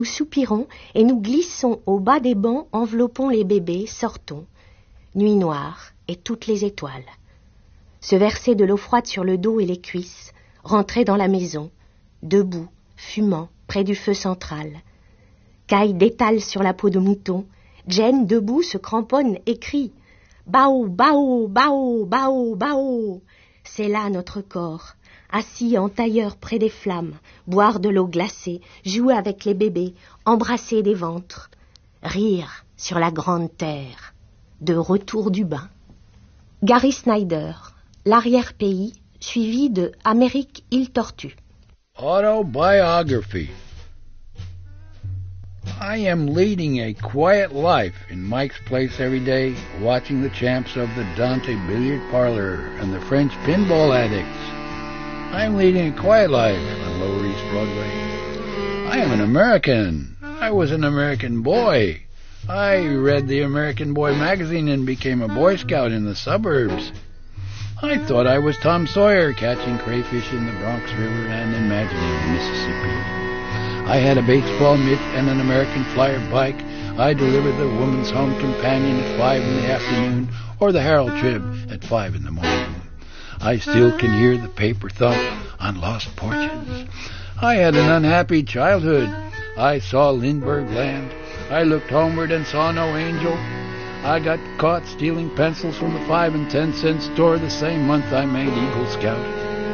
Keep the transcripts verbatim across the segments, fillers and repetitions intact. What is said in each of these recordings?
Nous soupirons et nous glissons au bas des bancs, enveloppons les bébés, sortons. Nuit noire et toutes les étoiles. Se verser de l'eau froide sur le dos et les cuisses, rentrer dans la maison, debout, fumant, près du feu central. Kay détale sur la peau de mouton. Jen, debout, se cramponne et crie « Bao, bao, bao, bao, bao !» C'est là notre corps, assis en tailleur près des flammes, boire de l'eau glacée, jouer avec les bébés, embrasser des ventres, rire sur la grande terre, de retour du bain. Gary Snyder, L'arrière-pays, suivi de Amérique île Tortue. Autobiography. I am leading a quiet life in Mike's place every day, watching the champs of the Dante Billiard Parlor and the French pinball addicts. I am leading a quiet life on Lower East Broadway. I am an American. I was an American boy. I read the American Boy magazine and became a Boy Scout in the suburbs. I thought I was Tom Sawyer catching crayfish in the Bronx River and imagining the Mississippi. I had a baseball mitt and an American Flyer bike. I delivered the Woman's Home Companion at five in the afternoon or the Herald Trib at five in the morning. I still can hear the paper thump on lost porches. I had an unhappy childhood. I saw Lindbergh Land. I looked homeward and saw no angel. I got caught stealing pencils from the five and ten cent store the same month I made Eagle Scout.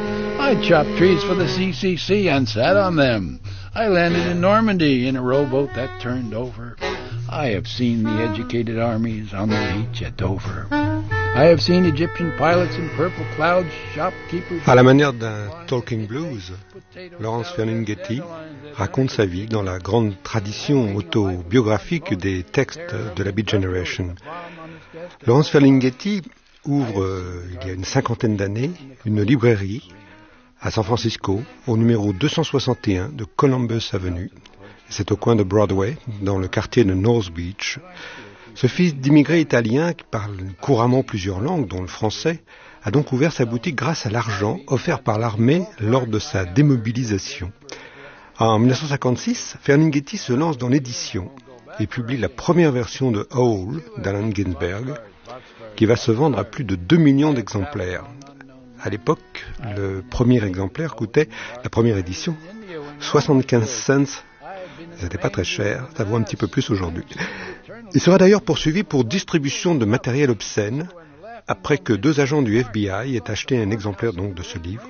I chopped trees for the C C C and sat on them. I landed in Normandy in a rowboat that turned over. I have seen the educated armies on the beach at Dover. I have seen Egyptian pilots in purple clouds, shopkeepers... À la manière d'un talking blues, Lawrence Ferlinghetti raconte sa vie dans la grande tradition autobiographique des textes de la Beat Generation. Lawrence Ferlinghetti ouvre, euh, il y a une cinquantaine d'années, une librairie à San Francisco, au numéro deux cent soixante et un de Columbus Avenue. C'est au coin de Broadway, dans le quartier de North Beach. Ce fils d'immigrés italiens qui parle couramment plusieurs langues, dont le français, a donc ouvert sa boutique grâce à l'argent offert par l'armée lors de sa démobilisation. En dix-neuf cent cinquante-six, Ferlinghetti se lance dans l'édition et publie la première version de Howl d'Allen Ginsberg, qui va se vendre à plus de deux millions d'exemplaires. À l'époque, le premier exemplaire coûtait, la première édition, soixante-quinze cents. C'était pas très cher, ça vaut un petit peu plus aujourd'hui. Il sera d'ailleurs poursuivi pour distribution de matériel obscène, après que deux agents du F B I aient acheté un exemplaire donc de ce livre.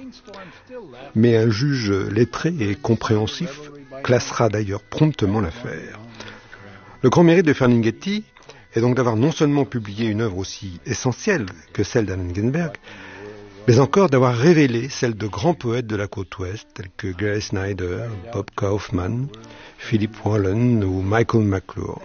Mais un juge lettré et compréhensif classera d'ailleurs promptement l'affaire. Le grand mérite de Ferlinghetti est donc d'avoir non seulement publié une œuvre aussi essentielle que celle d'Allen Ginsberg, mais encore d'avoir révélé celle de grands poètes de la côte ouest, tels que Gary Snyder, Bob Kaufman, Philip Wallen ou Michael McClure.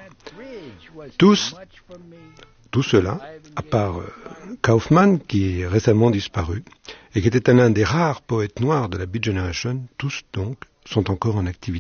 Tous, tout cela, à part euh, Kaufman, qui est récemment disparu, et qui était l'un des rares poètes noirs de la Beat Generation, tous donc sont encore en activité.